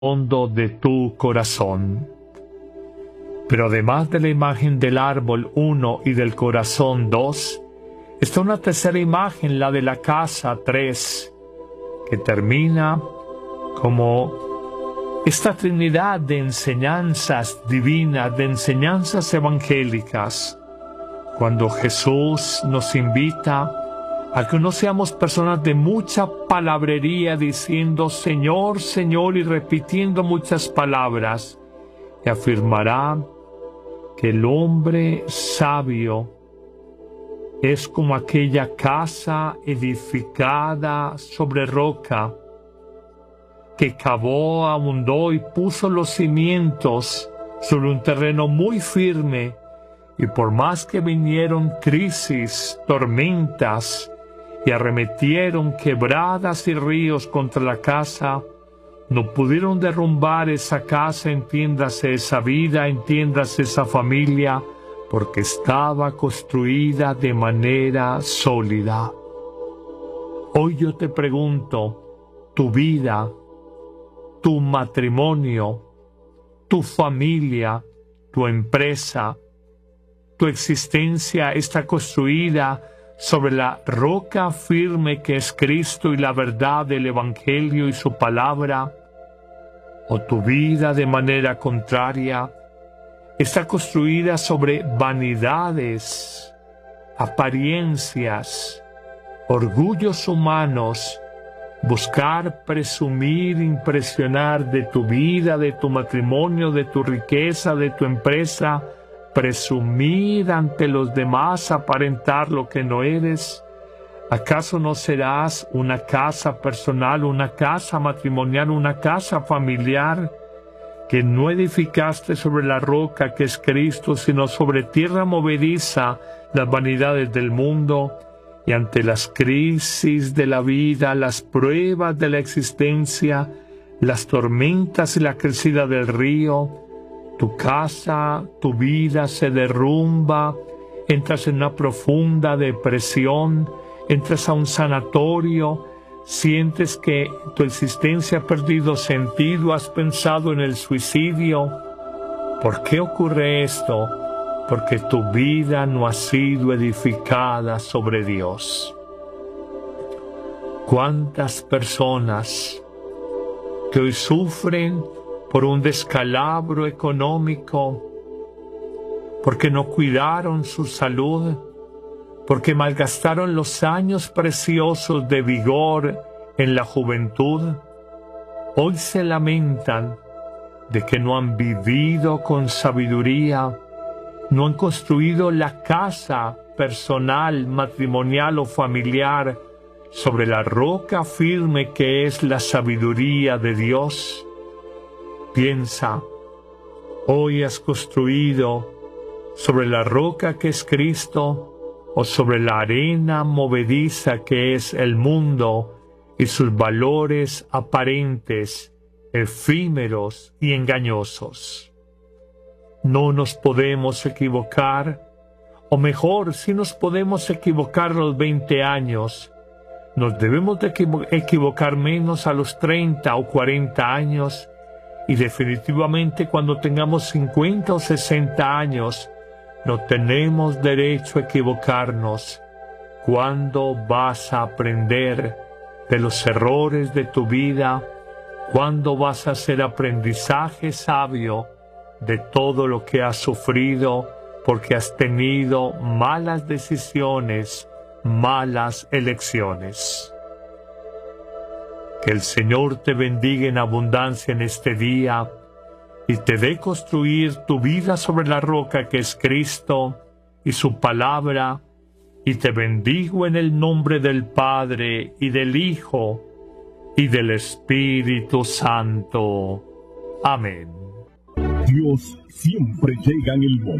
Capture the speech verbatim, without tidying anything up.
fondo de tu corazón. Pero además de la imagen del árbol uno y del corazón dos, está una tercera imagen, la de la casa tres, que termina como esta trinidad de enseñanzas divinas, de enseñanzas evangélicas, cuando Jesús nos invita a que no seamos personas de mucha palabrería diciendo Señor, Señor y repitiendo muchas palabras, y afirmará que el hombre sabio es como aquella casa edificada sobre roca, que cavó, ahondó y puso los cimientos sobre un terreno muy firme, y por más que vinieron crisis, tormentas, y arremetieron quebradas y ríos contra la casa, no pudieron derrumbar esa casa, entiéndase esa vida, entiéndase esa familia, porque estaba construida de manera sólida. Hoy yo te pregunto, tu vida, tu matrimonio, tu familia, tu empresa, tu existencia está construida sobre la roca firme que es Cristo y la verdad del Evangelio y su palabra, o tu vida de manera contraria está construida sobre vanidades, apariencias, orgullos humanos, buscar, presumir, impresionar de tu vida, de tu matrimonio, de tu riqueza, de tu empresa, presumir ante los demás, aparentar lo que no eres. ¿Acaso no serás una casa personal, una casa matrimonial, una casa familiar que no edificaste sobre la roca que es Cristo, sino sobre tierra movediza, las vanidades del mundo? Y ante las crisis de la vida, las pruebas de la existencia, las tormentas y la crecida del río, tu casa, tu vida se derrumba, entras en una profunda depresión, entras a un sanatorio, sientes que tu existencia ha perdido sentido, has pensado en el suicidio. ¿Por qué ocurre esto? Porque tu vida no ha sido edificada sobre Dios. ¿Cuántas personas que hoy sufren por un descalabro económico, porque no cuidaron su salud, porque malgastaron los años preciosos de vigor en la juventud, hoy se lamentan de que no han vivido con sabiduría, no han construido la casa personal, matrimonial o familiar sobre la roca firme que es la sabiduría de Dios? Piensa, hoy has construido sobre la roca que es Cristo o sobre la arena movediza que es el mundo y sus valores aparentes, efímeros y engañosos. No nos podemos equivocar, o mejor, si nos podemos equivocar a los veinte años, nos debemos de equivocar menos a los treinta o cuarenta años, y definitivamente cuando tengamos cincuenta o sesenta años, no tenemos derecho a equivocarnos. ¿Cuándo vas a aprender de los errores de tu vida? ¿Cuándo vas a hacer aprendizaje sabio de todo lo que has sufrido porque has tenido malas decisiones, malas elecciones? Que el Señor te bendiga en abundancia en este día y te dé construir tu vida sobre la roca que es Cristo y su palabra, y te bendigo en el nombre del Padre y del Hijo y del Espíritu Santo. Amén. Dios siempre llega en el momento